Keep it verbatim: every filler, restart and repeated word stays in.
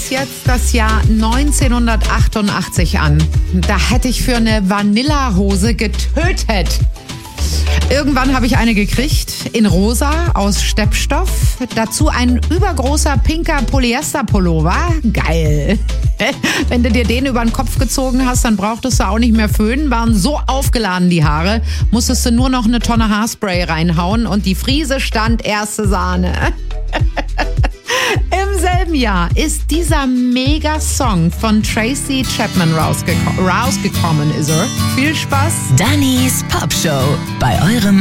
uns jetzt das Jahr neunzehnhundertachtundachtzig an. Da hätte ich für eine Vanillahose getötet. Irgendwann habe ich eine gekriegt, in rosa, aus Steppstoff. Dazu ein übergroßer pinker Polyester-Pullover. Geil. Wenn du dir den über den Kopf gezogen hast, dann brauchtest du auch nicht mehr föhnen. Waren so aufgeladen die Haare, musstest du nur noch eine Tonne Haarspray reinhauen und die Friese stand erste Sahne. Im selben Jahr ist dieser Mega-Song von Tracy Chapman rausgeko- rausgekommen. Ist er. Viel Spaß. Dannys Pop Show bei eurem